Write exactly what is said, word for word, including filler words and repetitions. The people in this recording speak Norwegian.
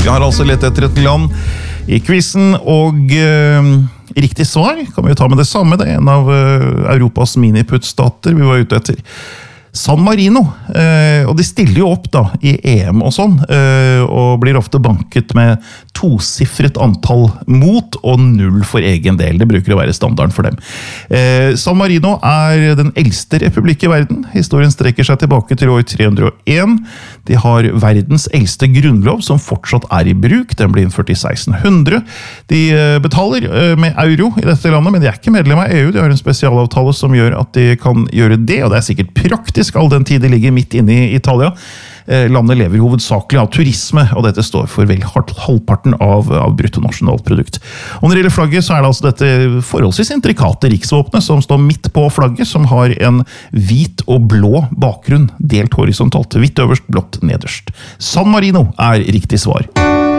har altså lett etter et land i quizen, og eh, riktig svar kan vi jo ta med det samme. Det er en av eh, Europas miniputtstater vi var ute etter. San Marino, eh, og de stiller jo opp da i E M og sånn, eh, og blir ofte banket med tosiffret antall mot og null for egen del. Det bruker å være standarden for dem. Eh, San Marino er den eldste republikk i verden. Historien strekker seg tilbake til år tre hundre og en. De har verdens eldste grunnlov som fortsatt er i bruk. Den ble innført i seksten hundre. De eh, betaler eh, med euro i dette landet, men de er ikke medlem av E U. De har en spesialavtale som gjør at de kan gjøre det, og det er sikkert praktisk all den tid de ligger midt inne i Italia. Landet lever hovedsakelig av turisme, og dette står for vel halvparten av, av bruttonasjonalprodukt. Og når det gjelder flagget, så er det altså dette forholdsvis intrikate riksvåpenet som står midt på flagget, som har en hvit og blå bakgrunn, delt horisontalt. Hvitt øverst, blått nederst. San Marino er riktig svar.